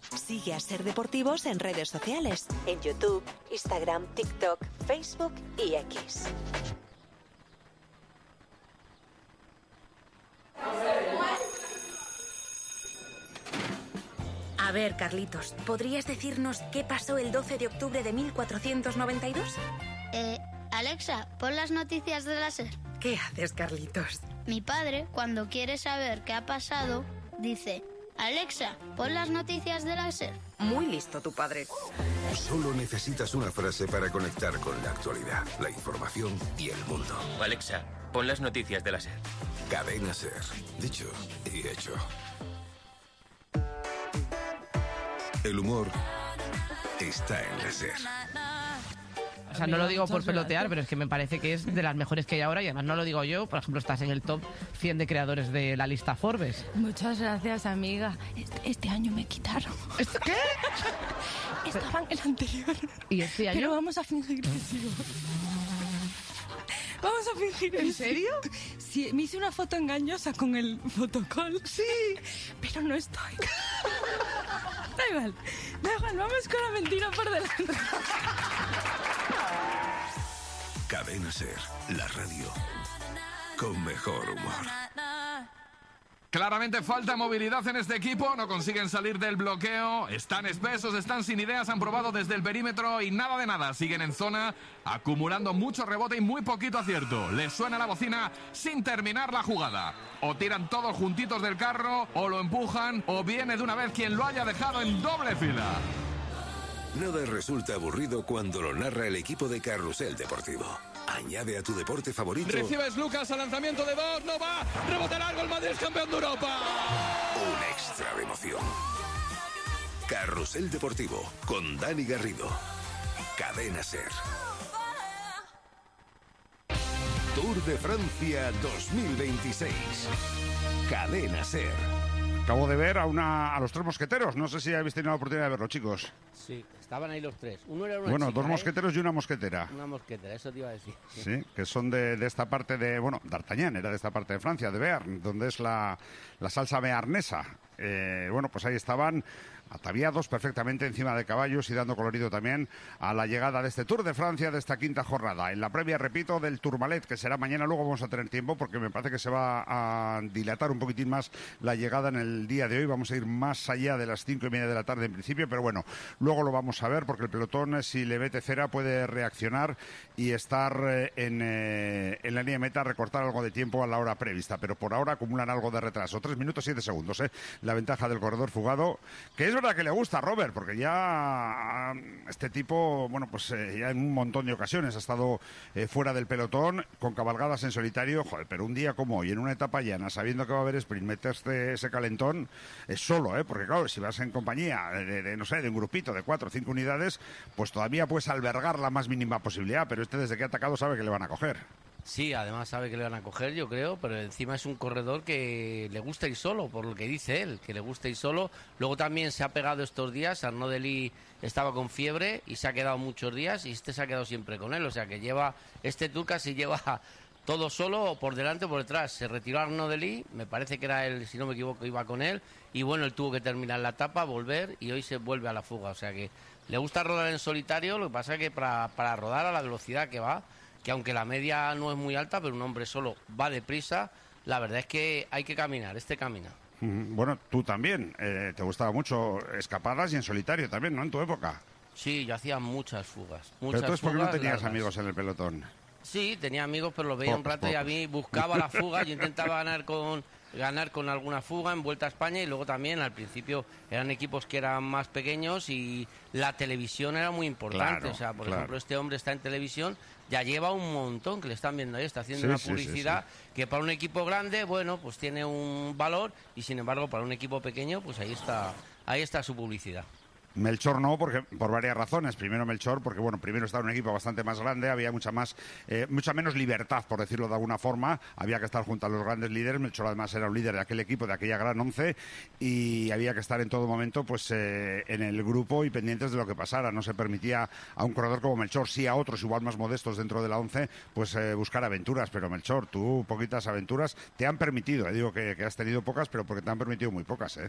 Sigue a Ser Deportivos en redes sociales, en YouTube, Instagram, TikTok, Facebook y X. A ver, Carlitos, ¿podrías decirnos qué pasó el 12 de octubre de 1492? Alexa, pon las noticias de la SER. ¿Qué haces, Carlitos? Mi padre, cuando quiere saber qué ha pasado, dice: Alexa, pon las noticias de la SER. Muy listo tu padre. Solo necesitas una frase para conectar con la actualidad, la información y el mundo. Alexa, pon las noticias de la SER. Cadena SER. Dicho y hecho. El humor está en la SER. O sea, no lo digo por pelotear, pero es que me parece que es de las mejores que hay ahora y además no lo digo yo. Por ejemplo, estás en el top 100 de creadores de la lista Forbes. Muchas gracias, amiga. Este año me quitaron. ¿Qué? Estaba en el anterior. ¿Y este año? Pero vamos a fingir que sigo. Vamos a fingir. ¿En serio? Sí, me hice una foto engañosa con el fotocall. Sí. Pero no estoy. Da igual, vamos con la mentira por delante. Cadena SER, la radio con mejor humor. Claramente falta movilidad en este equipo, no consiguen salir del bloqueo, están espesos, están sin ideas, han probado desde el perímetro y nada de nada, siguen en zona, acumulando mucho rebote y muy poquito acierto. Les suena la bocina sin terminar la jugada. O tiran todos juntitos del carro, o lo empujan, o viene de una vez quien lo haya dejado en doble fila. Nada resulta aburrido cuando lo narra el equipo de Carrusel Deportivo. Añade a tu deporte favorito. Recibes Lucas al lanzamiento de dos, no va, rebote largo, el Madrid es campeón de Europa. Un extra de emoción. Carrusel Deportivo con Dani Garrido. Cadena SER. Tour de Francia 2026. Cadena SER. Acabo de ver a los tres mosqueteros. No sé si habéis tenido la oportunidad de verlo, chicos. Sí, estaban ahí los tres. Uno era una Bueno, chica, dos mosqueteros y una mosquetera. Una mosquetera, eso te iba a decir. Sí, que son de esta parte de... Bueno, D'Artagnan era de esta parte de Francia, de Bearn, donde es la salsa bearnesa. Bueno, pues ahí estaban ataviados perfectamente encima de caballos y dando colorido también a la llegada de este Tour de Francia, de esta quinta jornada. En la previa, repito, del Tourmalet, que será mañana. Luego vamos a tener tiempo porque me parece que se va a dilatar un poquitín más la llegada en el día de hoy. Vamos a ir más allá de las 5:30 de la tarde en principio, pero bueno, luego lo vamos a ver porque el pelotón, si le mete cera, puede reaccionar y estar en la línea de meta, recortar algo de tiempo a la hora prevista, pero por ahora acumulan algo de retraso. 3 minutos 7 segundos, la ventaja del corredor fugado, que es verdad que le gusta a Robert, porque ya este tipo, bueno, pues ya en un montón de ocasiones ha estado fuera del pelotón, con cabalgadas en solitario, joder, pero un día como hoy, en una etapa llana, sabiendo que va a haber sprint, meterse ese calentón, es solo, porque claro, si vas en compañía de no sé, de un grupito de 4 o 5 unidades, pues todavía puedes albergar la más mínima posibilidad, pero este desde que ha atacado sabe que le van a coger. Sí, además sabe que le van a coger, yo creo, pero encima es un corredor que le gusta ir solo, por lo que dice él, que le gusta ir solo. Luego también se ha pegado estos días, Arnaud Delis estaba con fiebre y se ha quedado muchos días y este se ha quedado siempre con él, o sea que lleva, este Tour casi lleva todo solo, por delante o por detrás. Se retiró Arnaud Delis, me parece que era él, si no me equivoco, iba con él, y bueno, él tuvo que terminar la etapa, volver, y hoy se vuelve a la fuga, o sea que le gusta rodar en solitario, lo que pasa es que para rodar a la velocidad que va, que aunque la media no es muy alta, pero un hombre solo va deprisa, la verdad es que hay que caminar, camina. Bueno, tú también, te gustaba mucho escapadas y en solitario también, ¿no? En tu época. Sí, yo hacía muchas fugas. Pero entonces, ¿por qué no tenías amigos en el pelotón? Sí, tenía amigos, pero los veía un rato y a mí buscaba la fuga, yo intentaba ganar con alguna fuga en Vuelta a España y luego también al principio eran equipos que eran más pequeños y la televisión era muy importante, claro, o sea, por ejemplo, este hombre está en televisión, ya lleva un montón que le están viendo ahí, está haciendo una publicidad que para un equipo grande, bueno, pues tiene un valor y sin embargo para un equipo pequeño, pues ahí está su publicidad. Melchor no, porque por varias razones. Primero Melchor, porque bueno, primero estaba en un equipo bastante más grande, había mucha menos libertad, por decirlo de alguna forma, había que estar junto a los grandes líderes. Melchor además era un líder de aquel equipo, de aquella gran once, y había que estar en todo momento pues en el grupo y pendientes de lo que pasara. No se permitía a un corredor como Melchor, sí a otros igual más modestos dentro de la once, pues buscar aventuras, pero Melchor, tú poquitas aventuras te han permitido, digo que has tenido pocas, pero porque te han permitido muy pocas,